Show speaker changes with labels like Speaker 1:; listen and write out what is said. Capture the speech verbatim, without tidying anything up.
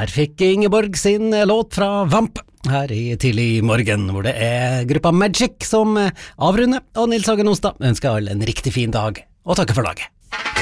Speaker 1: Der fikk Ingeborg sin låt fra Vamp her i Tidlig Morgen, hvor det er gruppa Magic som avrunder, og Nils Hagen Ostad ønsker alle en riktig fin dag, og takker for laget.